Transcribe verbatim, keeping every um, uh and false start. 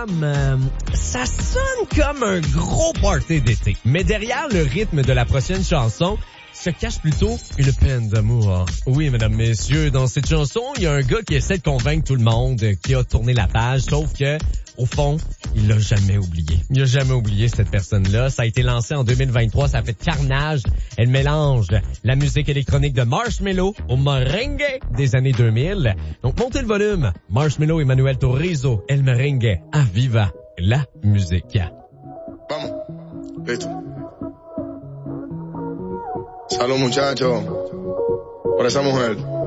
comme... Euh, ça sonne comme un gros party d'été. Mais derrière le rythme de la prochaine chanson se cache plutôt une peine d'amour. Oui, mesdames, messieurs, dans cette chanson, il y a un gars qui essaie de convaincre tout le monde, qui a tourné la page, sauf que, au fond, il l'a jamais oublié. Il a jamais oublié cette personne-là. Ça a été lancé en deux mille vingt-trois, ça a fait carnage. Elle mélange la musique électronique de Marshmello au merengue des années deux mille. Donc, montez le volume. Marshmello et Manuel Turizo, El Merengue, à Viva la musique. Vamos, listo. Salud, muchachos, por esa mujer.